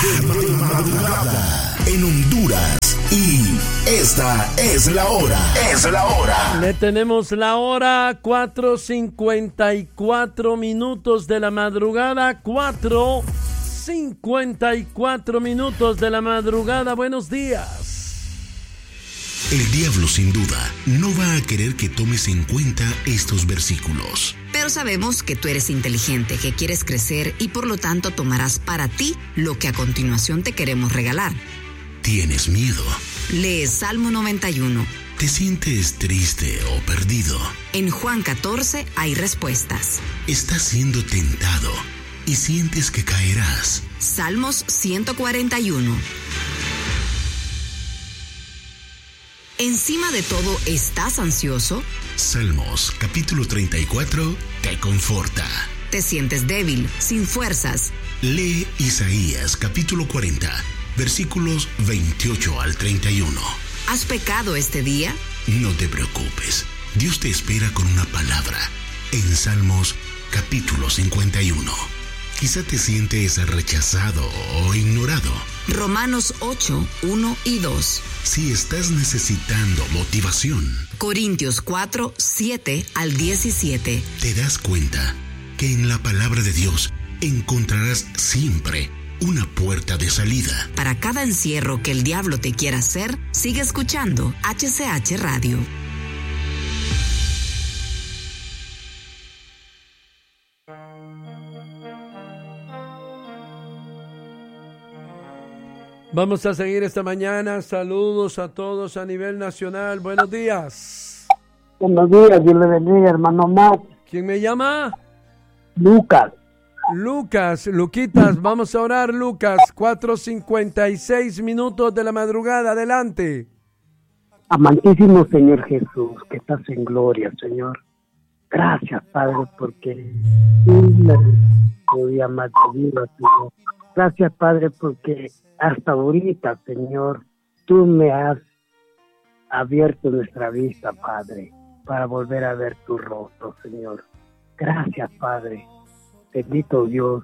de madrugada en Honduras. Y esta es la hora. Es la hora. Le tenemos la hora, 4:54 minutos de la madrugada. 4:54 minutos de la madrugada. Buenos días. El diablo sin duda no va a querer que tomes en cuenta estos versículos. Pero sabemos que tú eres inteligente, que quieres crecer y por lo tanto tomarás para ti lo que a continuación te queremos regalar. ¿Tienes miedo? Lee Salmo 91. ¿Te sientes triste o perdido? En Juan 14 hay respuestas. ¿Estás siendo tentado y sientes que caerás? Salmos 141. Encima de todo, ¿estás ansioso? Salmos capítulo 34 te conforta. ¿Te sientes débil, sin fuerzas? Lee Isaías capítulo 40, versículos 28 al 31. ¿Has pecado este día? No te preocupes, Dios te espera con una palabra. En Salmos capítulo 51. Quizá te sientes rechazado o ignorado. Romanos 8, 1 y 2. Si estás necesitando motivación. Corintios 4, 7 al 17. Te das cuenta que en la palabra de Dios encontrarás siempre una puerta de salida. Para cada encierro que el diablo te quiera hacer, sigue escuchando HCH Radio. Vamos a seguir esta mañana. Saludos a todos a nivel nacional. Buenos días. Buenos días, Dios le bendiga, hermano Max. ¿Quién me llama? Lucas. Luquitas, vamos a orar, Lucas. 4:56 minutos de la madrugada. Adelante. Amantísimo Señor Jesús, que estás en gloria, Señor. Gracias, Padre, porque tú me podías más de vida, Señor. Gracias, Padre, porque hasta ahorita, Señor, tú me has abierto nuestra vista, Padre, para volver a ver tu rostro, Señor. Gracias, Padre. Bendito Dios,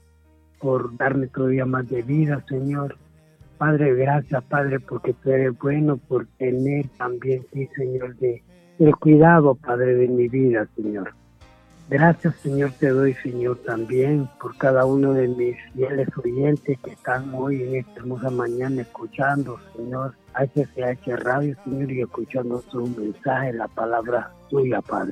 por darme otro día más de vida, Señor. Padre, gracias, Padre, porque tú eres bueno, por tener también, sí, Señor, el cuidado, Padre, de mi vida, Señor. Gracias, Señor, te doy, Señor, también por cada uno de mis fieles oyentes que están hoy en esta hermosa mañana escuchando, Señor, HCH Radio, Señor, y escuchando su mensaje, la palabra tuya, Padre.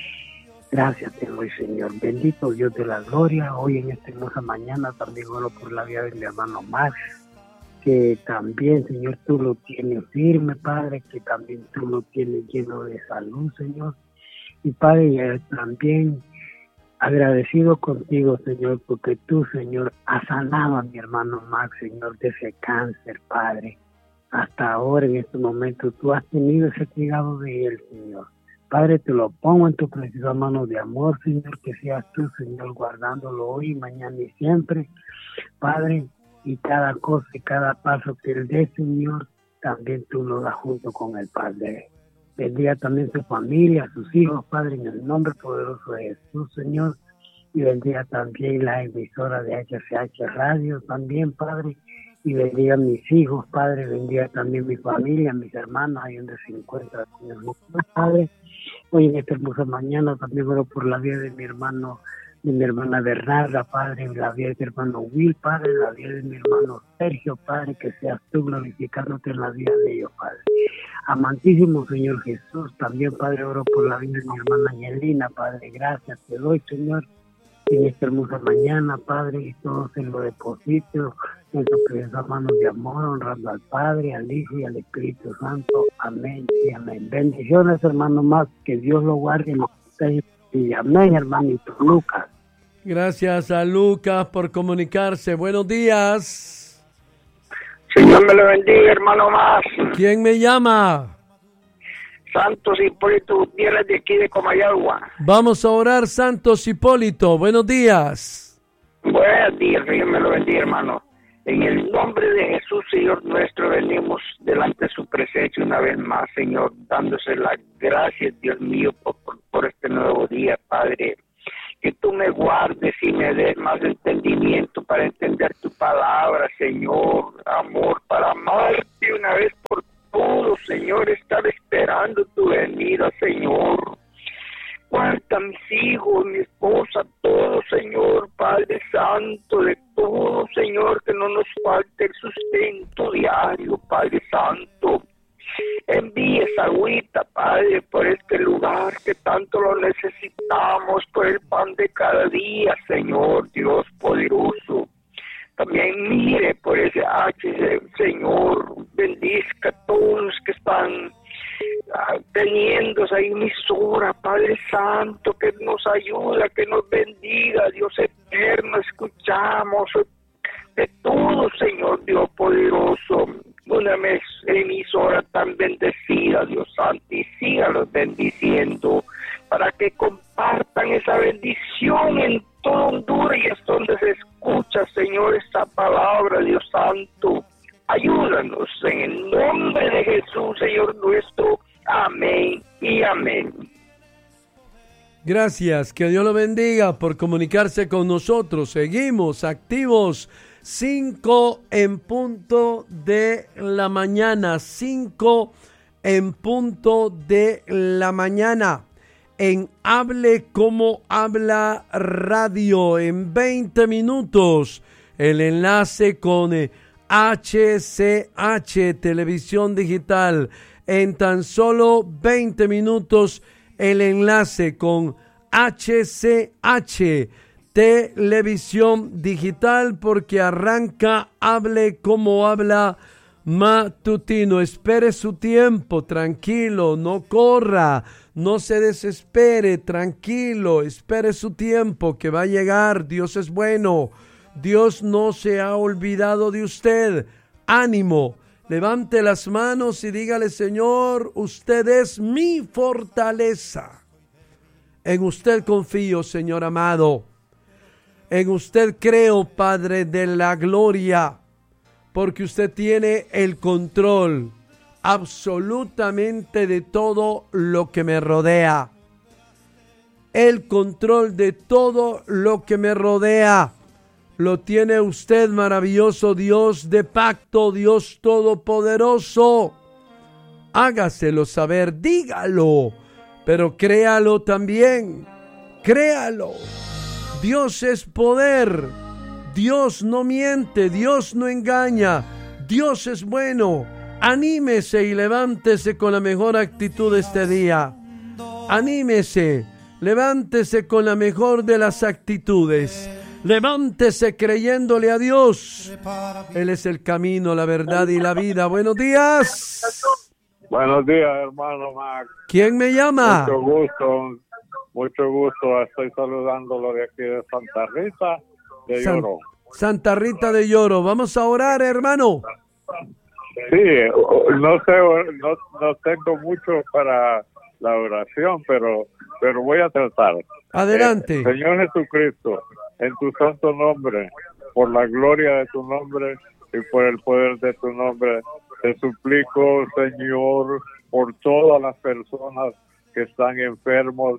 Gracias te doy, Señor. Bendito Dios de la gloria. Hoy en esta hermosa mañana también oro por la vida de mi hermano Max, que también, Señor, tú lo tienes firme, Padre, que también tú lo tienes lleno de salud, Señor. Y Padre, también agradecido contigo, Señor, porque tú, Señor, has sanado a mi hermano Max, Señor, de ese cáncer, Padre. Hasta ahora, en este momento, tú has tenido ese cuidado de él, Señor. Padre, te lo pongo en tu preciosa mano de amor, Señor, que seas tú, Señor, guardándolo hoy, mañana y siempre. Padre, y cada cosa y cada paso que él dé, Señor, también tú lo das junto con el Padre. Bendiga también su familia, sus hijos, Padre, en el nombre poderoso de Jesús, Señor. Y bendiga también la emisora de HCH Radio, también, Padre. Y bendiga a mis hijos, Padre. Bendiga también mi familia, mis hermanos, ahí donde se encuentran, Señor, Padre. Hoy en esta hermosa mañana también oro por la vida de mi hermano, de mi hermana Bernarda, Padre, la vida de mi hermano Will, Padre, la vida de mi hermano Sergio, Padre, que seas tú glorificándote en la vida de ellos, Padre. Amantísimo Señor Jesús, también, Padre, oro por la vida de mi hermana Angelina, Padre, gracias te doy, Señor, en esta hermosa mañana, Padre, y todo se lo deposito en tus preciosas manos de amor, honrando al Padre, al Hijo y al Espíritu Santo. Amén y amén. Bendiciones, hermano Max, que Dios lo guarde y lo protege. Y amén, hermanito Lucas. Gracias a Lucas por comunicarse. Buenos días. Señor me lo bendiga, hermano Max. ¿Quién me llama? Santos Hipólito Gutiérrez, de aquí de Comayagua. Vamos a orar, Santos Hipólito. Buenos días. Buenos días, Señor me lo bendiga, hermano. En el nombre de Jesús, Señor nuestro, venimos delante de su presencia una vez más, Señor, dándose las gracias, Dios mío, por este nuevo día, Padre, que tú me guardes y me des más entendimiento para entender tu palabra, Señor, amor, para amarte una vez por todos, Señor, estar esperando tu venida, Señor. Guarda a mis hijos, mi esposa, todo, Señor, Padre Santo, de todo, Señor, que no nos falte el sustento diario, Padre Santo. Envíe esa agüita, Padre, por este lugar que tanto lo necesitamos, por el pan de cada día, Señor, Dios poderoso. También mire por ese Señor, bendizca a todos los que están teniendo esa emisora, Padre Santo, que nos ayuda, que nos bendiga, Dios eterno, escuchamos de todo, Señor, Dios poderoso, una emisora tan bendecida, Dios Santo, y sígalos bendiciendo, para que compartan esa bendición en todo Honduras, y es donde se escucha, Señor, esta palabra, Dios Santo. Ayúdanos en el nombre de Jesús, Señor nuestro. Amén y amén. Gracias, que Dios lo bendiga por comunicarse con nosotros. Seguimos activos. 5 en punto de la mañana. 5 en punto de la mañana. En Hable Como Habla Radio. En 20 minutos. El enlace con HCH, Televisión Digital. En tan solo 20 minutos, el enlace con HCH, Televisión Digital, porque arranca Hable Como Habla matutino. Espere su tiempo, tranquilo, no corra, no se desespere, tranquilo, espere su tiempo que va a llegar. Dios es bueno. Dios no se ha olvidado de usted. Ánimo, levante las manos y dígale: Señor, usted es mi fortaleza. En usted confío, Señor amado. En usted creo, Padre de la gloria, porque usted tiene el control absolutamente de todo lo que me rodea. El control de todo lo que me rodea lo tiene usted, maravilloso Dios de pacto, Dios todopoderoso. Hágaselo saber, dígalo, pero créalo también, créalo. Dios es poder, Dios no miente, Dios no engaña, Dios es bueno. Anímese y levántese con la mejor actitud este día. Anímese, levántese con la mejor de las actitudes. Levántese creyéndole a Dios. Él es el camino, la verdad y la vida. Buenos días. Buenos días, hermano Max. ¿Quién me llama? Mucho gusto. Estoy saludándolo de aquí de Santa Rita de Lloro. Santa Rita de Lloro. Vamos a orar, hermano. Sí, no sé, no tengo mucho para la oración, pero voy a tratar. Adelante. Señor Jesucristo, en tu santo nombre, por la gloria de tu nombre y por el poder de tu nombre, te suplico, Señor, por todas las personas que están enfermos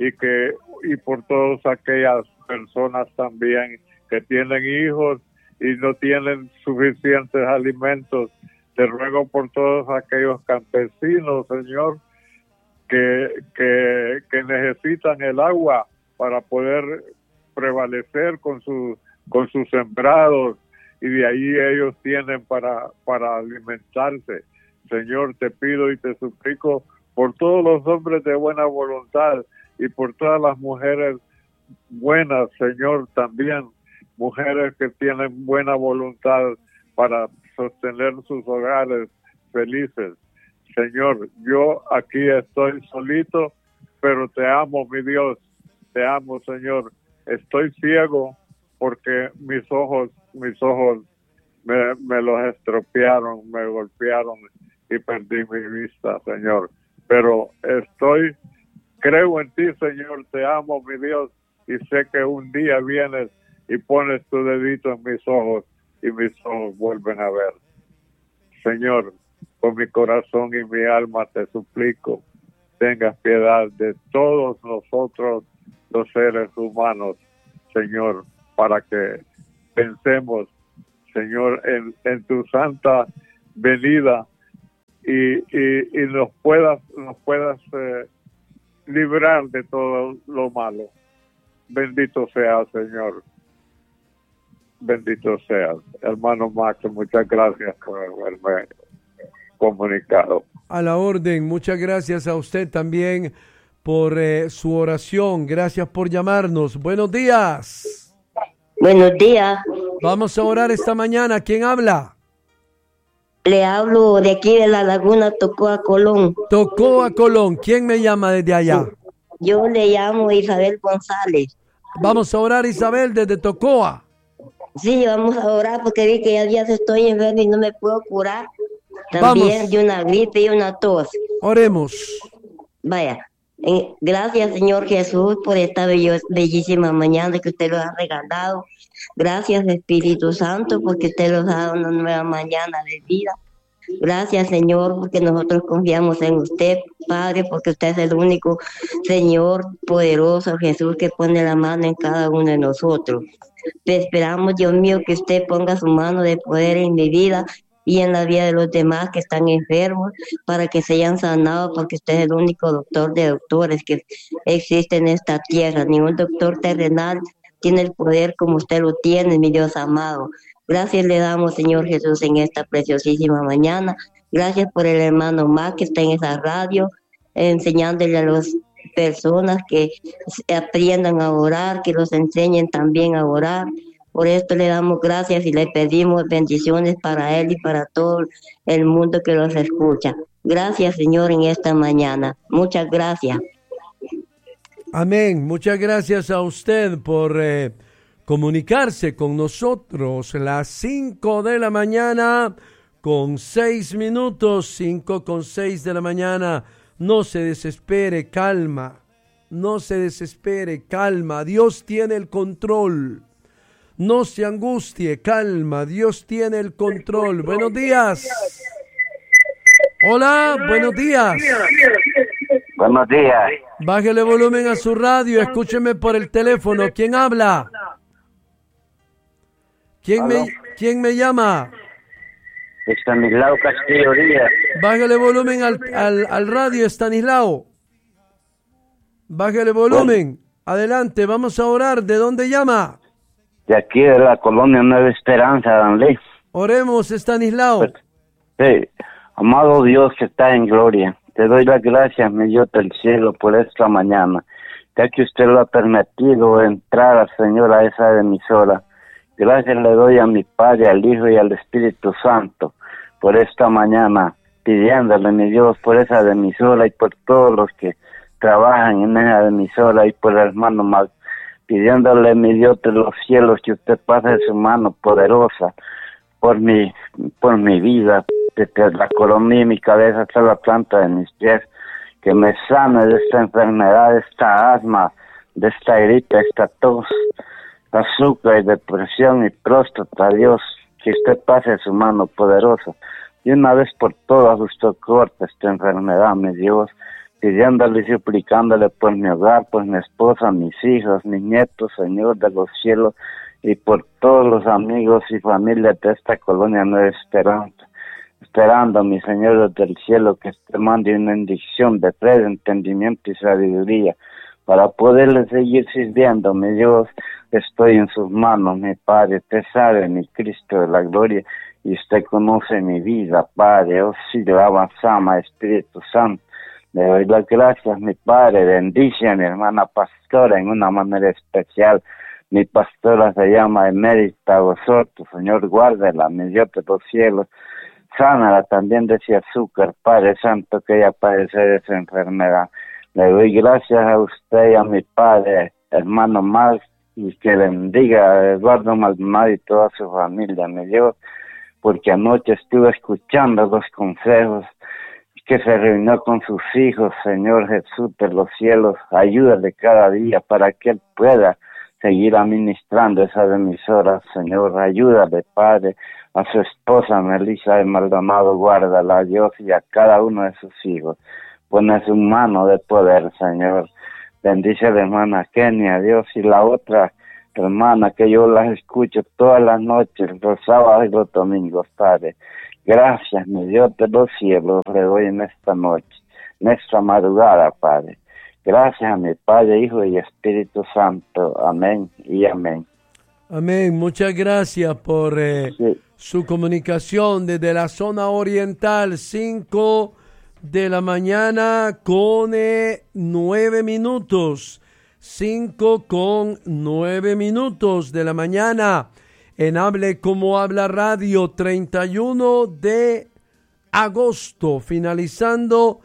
y por todas aquellas personas también que tienen hijos y no tienen suficientes alimentos. Te ruego por todos aquellos campesinos, Señor, que necesitan el agua para poder prevalecer con sus sembrados, y de ahí ellos tienen para alimentarse. Señor, te pido y te suplico por todos los hombres de buena voluntad y por todas las mujeres buenas, Señor, también mujeres que tienen buena voluntad para sostener sus hogares felices. Señor, yo aquí estoy solito, pero te amo, mi Dios, te amo, Señor. Estoy ciego porque mis ojos me los estropearon, me golpearon y perdí mi vista, Señor. Pero creo en ti, Señor, te amo, mi Dios, y sé que un día vienes y pones tu dedito en mis ojos y mis ojos vuelven a ver. Señor, con mi corazón y mi alma te suplico, tengas piedad de todos nosotros los seres humanos, Señor, para que pensemos, Señor, en tu santa venida y nos puedas librar de todo lo malo. Bendito sea, Señor. Bendito seas. Hermano Max, muchas gracias por haberme comunicado. A la orden, muchas gracias a usted también por su oración. Gracias por llamarnos. Buenos días. Buenos días. Vamos a orar esta mañana. ¿Quién habla? Le hablo de aquí de la Laguna Tocoa, Colón. Tocoa, Colón. ¿Quién me llama desde allá? Yo le llamo Isabel González. Vamos a orar, Isabel, desde Tocoa. Sí, vamos a orar porque vi que ya estoy enfermo y no me puedo curar. También Vamos. de una gripe y una tos. Oremos. Vaya. Gracias, Señor Jesús, por esta bellísima mañana que usted nos ha regalado. Gracias, Espíritu Santo, porque usted nos ha dado una nueva mañana de vida. Gracias, Señor, porque nosotros confiamos en usted, Padre, porque usted es el único Señor poderoso, Jesús, que pone la mano en cada uno de nosotros. Te esperamos, Dios mío, que usted ponga su mano de poder en mi vida y en la vida de los demás que están enfermos, para que sean sanados, porque usted es el único doctor de doctores que existe en esta tierra. Ningún doctor terrenal tiene el poder como usted lo tiene, mi Dios amado. Gracias le damos, Señor Jesús, en esta preciosísima mañana. Gracias por el hermano Max que está en esa radio, enseñándole a las personas que aprendan a orar, que los enseñen también a orar. Por esto le damos gracias y le pedimos bendiciones para él y para todo el mundo que los escucha. Gracias, Señor, en esta mañana. Muchas gracias. Amén. Muchas gracias a usted por comunicarse con nosotros. Las 5 de la mañana con 6 minutos, 5 con 6 de la mañana. No se desespere, calma. No se desespere, calma. Dios tiene el control. No se angustie, calma. Dios tiene el control. Buenos días. Hola, buenos días. Buenos días. Bájele volumen a su radio, escúcheme por el teléfono. ¿Quién habla? ¿Quién me llama? Estanislao Castillo Díaz. Bájale volumen al radio, Estanislao. Bájale volumen. Adelante, vamos a orar. ¿De dónde llama? De aquí de la colonia Nueva Esperanza, Danley. Oremos, Estanislao. Sí, amado Dios que está en gloria, te doy las gracias, mi Dios del cielo, por esta mañana, ya que usted lo ha permitido entrar, Señor, a esa emisora. Gracias le doy a mi Padre, al Hijo y al Espíritu Santo por esta mañana, pidiéndole, mi Dios, por esa emisora y por todos los que trabajan en esa emisora y por el hermano Max, pidiéndole, mi Dios de los cielos, que usted pase su mano poderosa por mi vida, desde la coronilla de mi cabeza hasta la planta de mis pies, que me sane de esta enfermedad, de esta asma, de esta gripe, esta tos, azúcar y depresión y próstata. Dios, que usted pase su mano poderosa y una vez por todas usted corte esta enfermedad, mi Dios, pidiéndole y suplicándole por mi hogar, por mi esposa, mis hijos, mis nietos, Señor de los cielos, y por todos los amigos y familias de esta colonia Nueva Esperanza, esperando, mi Señor del cielo, que te mande una bendición de fe, de entendimiento y sabiduría, para poderle seguir sirviendo, mi Dios. Estoy en sus manos, mi Padre. Usted sabe, mi Cristo de la gloria, y usted conoce mi vida, Padre. Oh sí, le avanzamos, Espíritu Santo. Le doy las gracias, mi Padre. Bendice a mi hermana pastora en una manera especial. Mi pastora se llama Emérita Gozoto. Señor, guárdela, mi Dios de los cielos. Sánala también de ese azúcar, Padre Santo, que ella padece de esa enfermedad. Le doy gracias a usted y a mi Padre, hermano Max, y que bendiga a Eduardo Maldonado y toda su familia, mi Dios, porque anoche estuve escuchando los consejos que se reunió con sus hijos. Señor Jesús de los cielos, ayúdale cada día para que él pueda seguir administrando esas emisoras. Señor, ayúdale, Padre, a su esposa Melissa de Maldonado, guárdala, a Dios, y a cada uno de sus hijos. Pone su mano de poder, Señor. Bendice a la hermana Kenia, Dios, y la otra hermana que yo las escucho todas las noches, los sábados y los domingos, Padre. Gracias, mi Dios de los cielos, le doy en esta noche, en esta madrugada, Padre. Gracias a mi Padre, Hijo y Espíritu Santo. Amén y amén. Amén. Muchas gracias por su comunicación desde la zona oriental, 5 de la mañana con 9 minutos. 5 con 9 minutos de la mañana en Hable Como Habla Radio, 31 de agosto, finalizando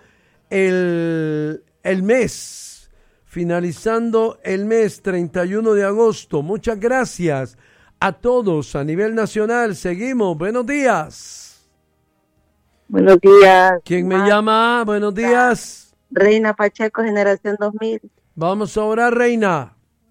el mes, finalizando el mes 31 de agosto. Muchas gracias a todos a nivel nacional. Seguimos. Buenos días. Buenos días. ¿Quién me llama? Buenos días. Reina Pacheco, Generación 2000. Vamos a orar, Reina.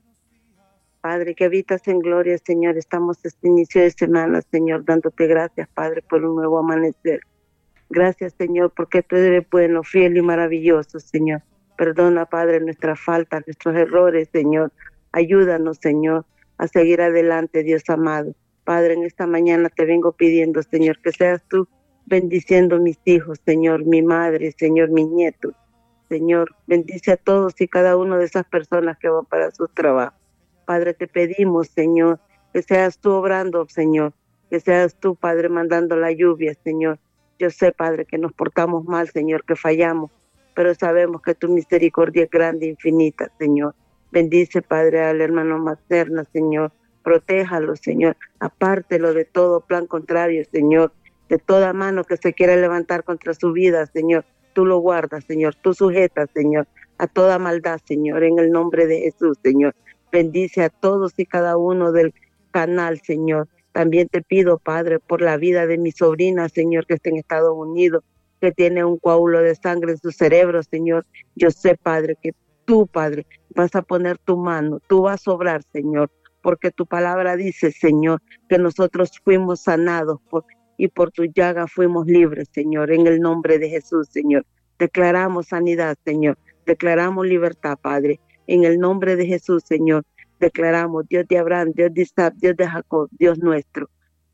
Padre, que habitas en gloria, Señor. Estamos este inicio de semana, Señor, dándote gracias, Padre, por un nuevo amanecer. Gracias, Señor, porque tú eres bueno, fiel y maravilloso, Señor. Perdona, Padre, nuestras faltas, nuestros errores, Señor. Ayúdanos, Señor, a seguir adelante, Dios amado. Padre, en esta mañana te vengo pidiendo, Señor, que seas tú bendiciendo mis hijos, Señor, mi madre, Señor, mis nietos. Señor, bendice a todos y cada una de esas personas que van para sus trabajos. Padre, te pedimos, Señor, que seas tú obrando, Señor, que seas tú, Padre, mandando la lluvia, Señor. Yo sé, Padre, que nos portamos mal, Señor, que fallamos, pero sabemos que tu misericordia es grande e infinita, Señor. Bendice, Padre, al hermano Materna, Señor. Protéjalo, Señor. Apártelo de todo plan contrario, Señor. De toda mano que se quiera levantar contra su vida, Señor. Tú lo guardas, Señor. Tú sujetas, Señor, a toda maldad, Señor, en el nombre de Jesús, Señor. Bendice a todos y cada uno del canal, Señor. También te pido, Padre, por la vida de mi sobrina, Señor, que está en Estados Unidos, que tiene un coágulo de sangre en su cerebro, Señor. Yo sé, Padre, que tú, Padre, vas a poner tu mano, tú vas a obrar, Señor, porque tu palabra dice, Señor, que nosotros fuimos sanados y por tu llaga fuimos libres, Señor, en el nombre de Jesús, Señor. Declaramos sanidad, Señor. Declaramos libertad, Padre. En el nombre de Jesús, Señor, declaramos Dios de Abraham, Dios de Isaac, Dios de Jacob, Dios nuestro.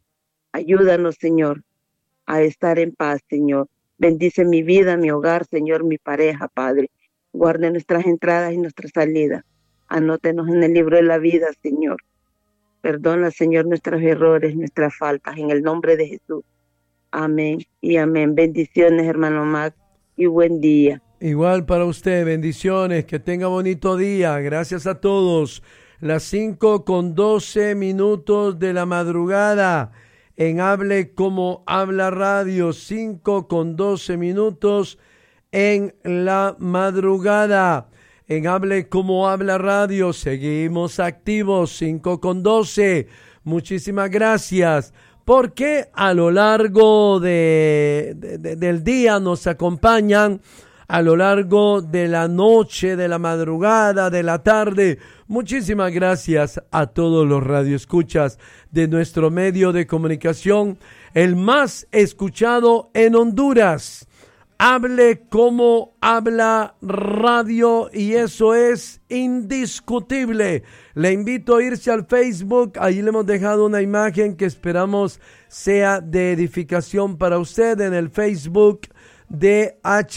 Ayúdanos, Señor, a estar en paz, Señor. Bendice mi vida, mi hogar, Señor, mi pareja, Padre. Guarde nuestras entradas y nuestras salidas. Anótenos en el libro de la vida, Señor. Perdona, Señor, nuestros errores, nuestras faltas, en el nombre de Jesús. Amén y amén. Bendiciones, hermano Max, y buen día. Igual para usted, bendiciones, que tenga bonito día. Gracias a todos. Las 5 con 12 minutos de la madrugada en Hable Como Habla Radio. 5 con 12 minutos en la madrugada. En Hable Como Habla Radio seguimos activos, 5 con 12. Muchísimas gracias. Porque a lo largo del día nos acompañan, a lo largo de la noche, de la madrugada, de la tarde. Muchísimas gracias a todos los radioescuchas de nuestro medio de comunicación, el más escuchado en Honduras. Hable Como Habla Radio, y eso es indiscutible. Le invito a irse al Facebook, ahí le hemos dejado una imagen que esperamos sea de edificación para usted en el Facebook de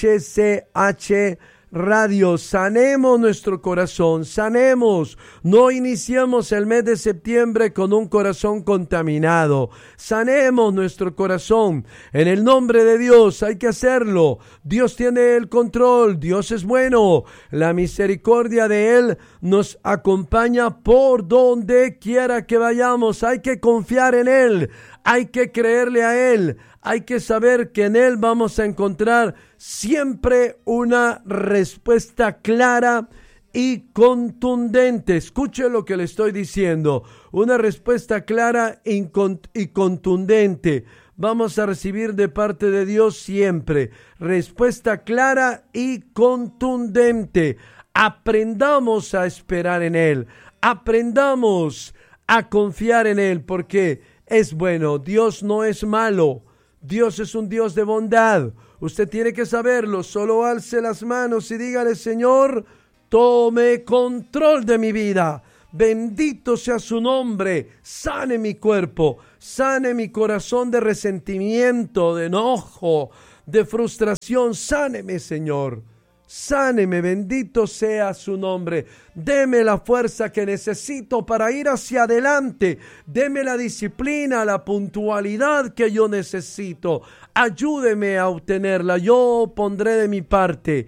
HCH Radio. Sanemos nuestro corazón, sanemos. No iniciemos el mes de septiembre con un corazón contaminado. Sanemos nuestro corazón. En el nombre de Dios hay que hacerlo. Dios tiene el control, Dios es bueno. La misericordia de Él nos acompaña por donde quiera que vayamos. Hay que confiar en Él, hay que creerle a Él. Hay que saber que en Él vamos a encontrar siempre una respuesta clara y contundente. Escuche lo que le estoy diciendo. Una respuesta clara y contundente. Vamos a recibir de parte de Dios siempre respuesta clara y contundente. Aprendamos a esperar en Él. Aprendamos a confiar en Él, porque es bueno. Dios no es malo. Dios es un Dios de bondad. Usted tiene que saberlo. Solo alce las manos y dígale: Señor, tome control de mi vida. Bendito sea su nombre. Sane mi cuerpo, sane mi corazón de resentimiento, de enojo, de frustración. Sáneme, Señor. Sáneme, bendito sea su nombre. Deme la fuerza que necesito para ir hacia adelante. Deme la disciplina, la puntualidad que yo necesito. Ayúdeme a obtenerla. Yo pondré de mi parte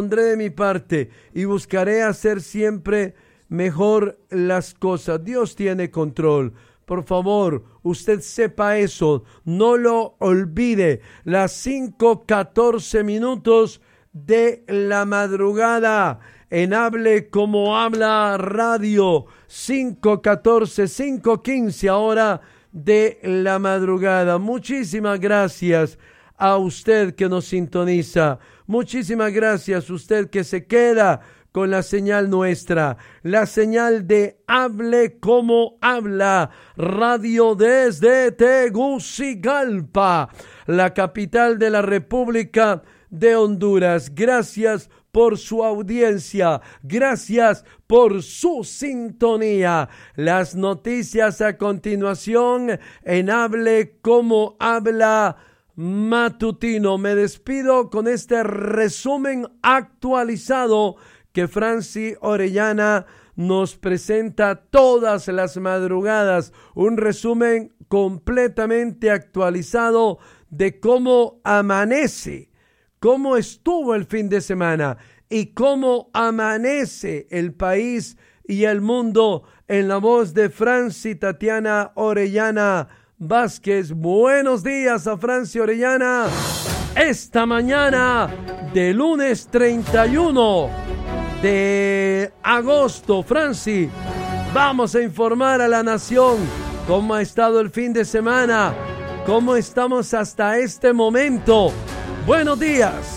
y buscaré hacer siempre mejor las cosas. Dios tiene control. Por favor, usted sepa eso. No lo olvide. Las 5:14 minutos de la madrugada en Hable Como Habla Radio. 5:14, 5:15 ahora de la madrugada. Muchísimas gracias a usted que nos sintoniza. Muchísimas gracias a usted que se queda con la señal nuestra, la señal de Hable Como Habla Radio desde Tegucigalpa, la capital de la República de Honduras. Gracias por su audiencia, gracias por su sintonía. Las noticias a continuación en Hable Como Habla matutino. Me despido con este resumen actualizado que Franci Orellana nos presenta todas las madrugadas. Un resumen completamente actualizado de cómo amanece, cómo estuvo el fin de semana y cómo amanece el país y el mundo en la voz de Franci Tatiana Orellana Vázquez. Buenos días a Franci Orellana. Esta mañana de lunes 31 de agosto, Franci, vamos a informar a la nación cómo ha estado el fin de semana, cómo estamos hasta este momento. Buenos días.